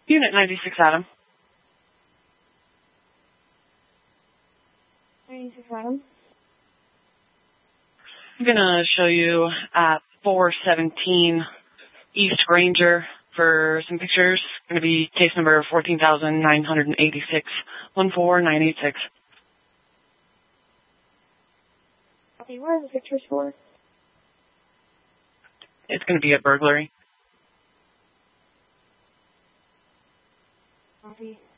Unit 96, Adam. 96, Adam. I'm going to show you at 417 East Granger for some pictures. Going to be case number 14,986, 14986. Okay, what are the pictures for? It's going to be a burglary. Copy.